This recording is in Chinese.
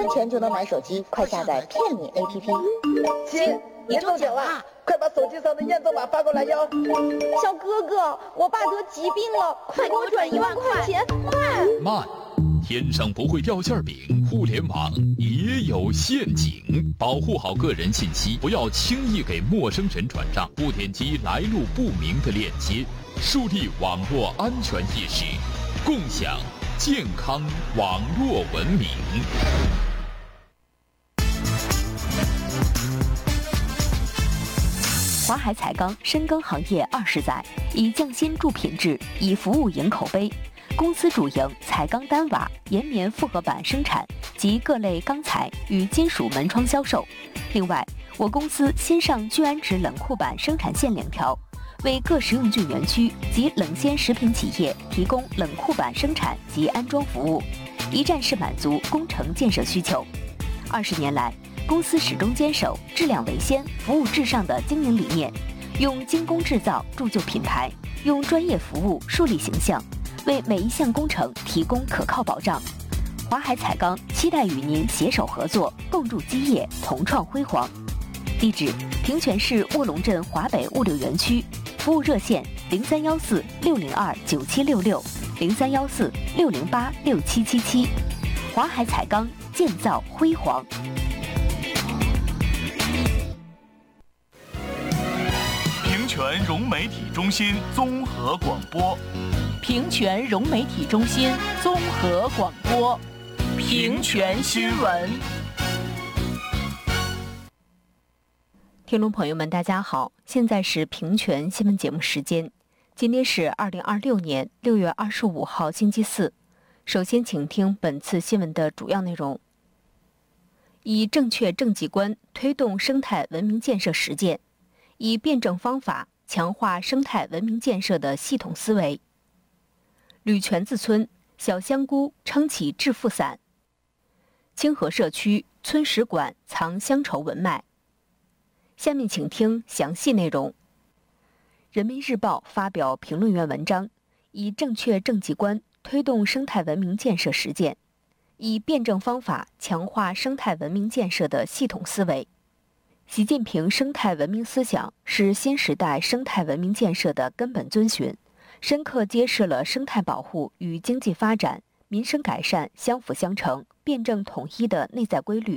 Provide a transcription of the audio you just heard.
元钱就能买手机，快下载骗你 APP。 亲，你中奖啦！快把手机上的验证码发过来哟。 小哥哥，我爸得疾病了，快给我转1万块钱，快！ 慢，天上不会掉馅饼，互联网也有陷阱。保护好个人信息，不要轻易给陌生人转账，不点击来路不明的链接，树立网络安全意识，共享健康网络文明。 华海彩钢深耕行业20载，以匠心助品质，以服务赢口碑。公司主营彩钢单瓦、岩棉复合板生产及各类钢材与金属门窗销售。另外，我公司新上聚氨酯冷库板生产线2条，为各食用菌园区及冷鲜食品企业提供冷库板生产及安装服务，一站式满足工程建设需求。20年来，公司始终坚守质量为先、服务至上的经营理念，用精工制造铸就品牌，用专业服务树立形象，为每一项工程提供可靠保障。华海彩钢期待与您携手合作，共筑基业，同创辉煌。地址：平泉市卧龙镇华北物流园区，服务热线0314-602-9766，0314-608-6777。华海彩钢，建造辉煌。 平泉融媒体中心综合广播， 平泉融媒体中心综合广播，平泉新闻。 听众朋友们，大家好，现在是平泉新闻节目时间。今天是2026年6月25号，星期四。首先，请听本次新闻的主要内容：以正确政绩观推动生态文明建设实践，以辩证方法强化生态文明建设的系统思维。吕泉子村小香菇撑起致富伞。清河社区村史馆藏乡愁文脉。下面请听详细内容。人民日报发表评论员文章，以正确政绩观推动生态文明建设实践，以辩证方法强化生态文明建设的系统思维。习近平生态文明思想是新时代生态文明建设的根本遵循，深刻揭示了生态保护与经济发展、民生改善相辅相成、辩证统一的内在规律。